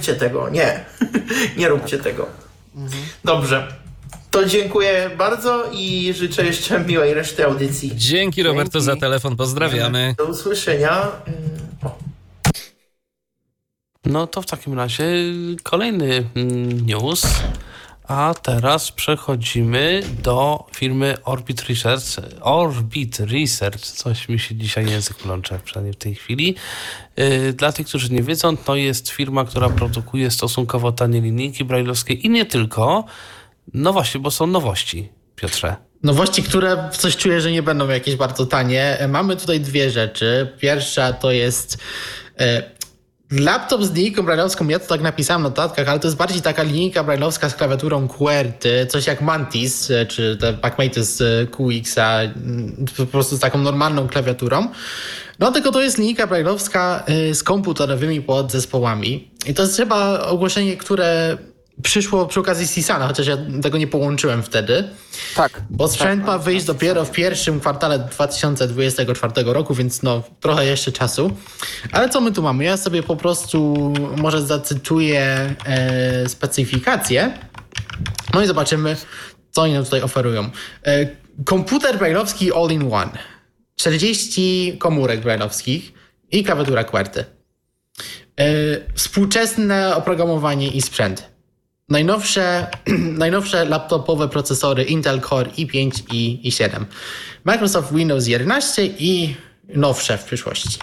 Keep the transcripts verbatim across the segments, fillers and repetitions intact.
róbcie tego, nie. Nie róbcie tego. Mhm. Dobrze. To dziękuję bardzo i życzę jeszcze miłej reszty audycji. Dzięki Roberto Dzięki. za telefon, pozdrawiamy. Do usłyszenia. No to w takim razie kolejny news. A teraz przechodzimy do firmy Orbit Research. Orbit Research, coś mi się dzisiaj język plącze, przynajmniej w tej chwili. Dla tych, którzy nie wiedzą, to jest firma, która produkuje stosunkowo tanie linijki brajlowskie i nie tylko. No właśnie, bo są nowości, Piotrze. Nowości, które coś czuję, że nie będą jakieś bardzo tanie. Mamy tutaj dwie rzeczy. Pierwsza to jest e, laptop z linijką brajlowską. Ja to tak napisałem w notatkach, ale to jest bardziej taka linijka brajlowska z klawiaturą Q W E R T Y, coś jak Mantis, czy te Backmate z Q X-a, po prostu z taką normalną klawiaturą. No tylko to jest linijka brajlowska z komputerowymi podzespołami. I to jest chyba ogłoszenie, które przyszło przy okazji Sisana, chociaż ja tego nie połączyłem wtedy. Tak. Bo sprzęt tak, ma wyjść tak, dopiero w pierwszym kwartale dwa tysiące dwudziestego czwartego roku, więc no trochę jeszcze czasu. Ale co my tu mamy? Ja sobie po prostu może zacytuję e, specyfikację. No i zobaczymy, co oni nam tutaj oferują. E, komputer brajlowski all-in-one. czterdzieści komórek brajlowskich i klawiatura Q W E R T Y. E, współczesne oprogramowanie i sprzęt. Najnowsze, najnowsze laptopowe procesory Intel Core i pięć i i siedem. Microsoft Windows jedenaście i nowsze w przyszłości.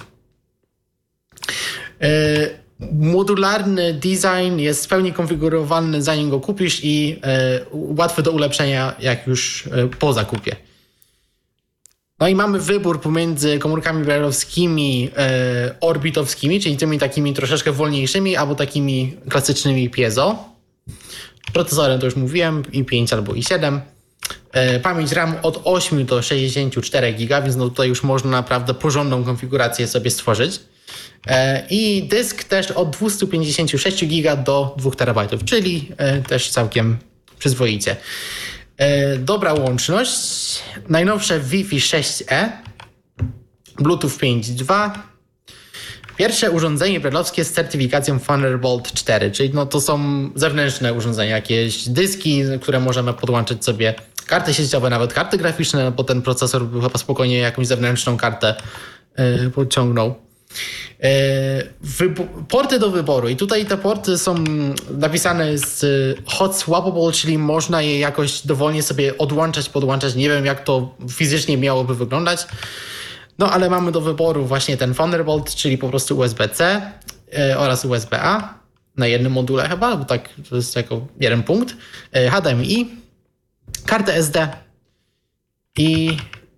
Yy, modularny design jest w pełni konfigurowalny zanim go kupisz i yy, łatwy do ulepszenia jak już yy, po zakupie. No i mamy wybór pomiędzy komórkami brajlowskimi, yy, orbitowskimi, czyli tymi takimi troszeczkę wolniejszymi, albo takimi klasycznymi piezo. Procesorem to już mówiłem, i pięć albo i siedem. E, pamięć RAM od osiem do sześćdziesiąt cztery giga, więc no tutaj już można naprawdę porządną konfigurację sobie stworzyć. E, I dysk też od dwieście pięćdziesiąt sześć giga do dwa terabajtów, czyli e, też całkiem przyzwoicie. E, dobra łączność. Najnowsze Wi-Fi sześć E, Bluetooth pięć dwa. Pierwsze urządzenie brajlowskie z certyfikacją Thunderbolt cztery, czyli no to są zewnętrzne urządzenia, jakieś dyski, które możemy podłączyć sobie, karty sieciowe, nawet karty graficzne, bo ten procesor by chyba spokojnie jakąś zewnętrzną kartę yy, podciągnął. Yy, wybo- porty do wyboru i tutaj te porty są napisane z hot swappable, czyli można je jakoś dowolnie sobie odłączać, podłączać. Nie wiem, jak to fizycznie miałoby wyglądać. No ale mamy do wyboru właśnie ten Thunderbolt, czyli po prostu U S B C yy, oraz U S B A na jednym module chyba, bo tak to jest jako jeden punkt. Yy, H D M I, kartę S D i...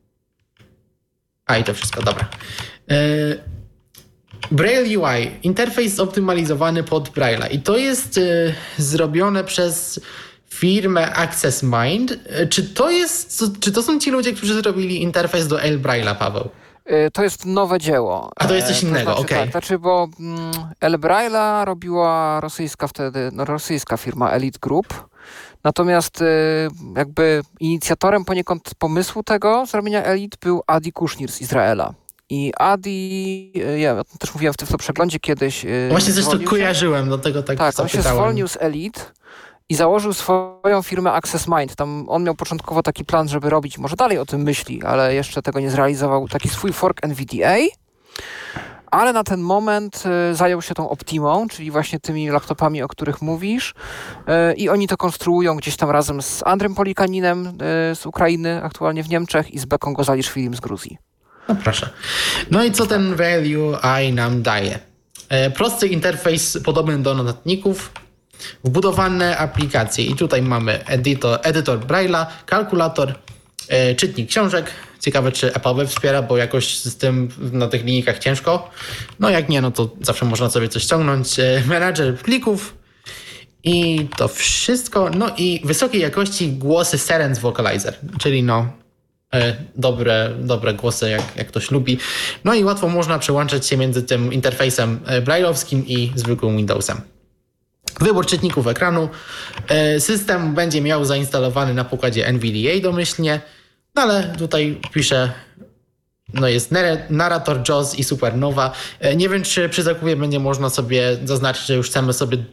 A i to wszystko, dobra. Yy, Braille U I, interfejs zoptymalizowany pod Braille'a i to jest yy, zrobione przez firmę Access Mind. Yy, czy to jest, czy to są ci ludzie, którzy zrobili interfejs do El Braille'a, Paweł? To jest nowe dzieło. A to jest coś innego, to znaczy, okej. Okay. Tak, znaczy, bo mm, El Braille'a robiła rosyjska wtedy, no, rosyjska firma Elite Group. Natomiast y, jakby inicjatorem poniekąd pomysłu tego zrobienia Elite był Adi Kushnir z Izraela. I Adi, y, ja o tym też mówiłem w tym w to przeglądzie kiedyś. Y, Właśnie coś to kojarzyłem, do tego tak Tak, on się zwolnił z Elite i założył swoją firmę Access Mind. Tam on miał początkowo taki plan, żeby robić, może dalej o tym myśli, ale jeszcze tego nie zrealizował, taki swój fork N V D A. Ale na ten moment y, zajął się tą Optimą, czyli właśnie tymi laptopami, o których mówisz. Y, I oni to konstruują gdzieś tam razem z Andrem Polikaninem y, z Ukrainy, aktualnie w Niemczech, i z Beką Gozaliszwilim z Gruzji. No proszę. No i co ten Braille U I nam daje? E, prosty interfejs podobny do notatników, wbudowane aplikacje i tutaj mamy editor, edytor Braille'a, kalkulator, e, czytnik książek. Ciekawe, czy Apple wspiera, bo jakoś z tym na tych linijkach ciężko. No jak nie, no to zawsze można sobie coś ściągnąć. E, menadżer plików i to wszystko. No i wysokiej jakości głosy Cerence Vocalizer, czyli no e, dobre, dobre głosy, jak, jak ktoś lubi. No i łatwo można przełączać się między tym interfejsem braille'owskim i zwykłym Windowsem. Wybór czytników ekranu. System będzie miał zainstalowany na pokładzie N V D A domyślnie, no ale tutaj pisze, no jest narrator, J A W S i Supernova. Nie wiem, czy przy zakupie będzie można sobie zaznaczyć, że już chcemy sobie